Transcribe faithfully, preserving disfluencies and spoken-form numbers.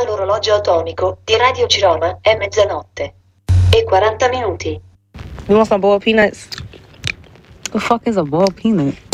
l'orologio atomico di Radio Ciroma è mezzanotte e quaranta minuti. You want some boiled peanuts? The fuck is a boiled peanut?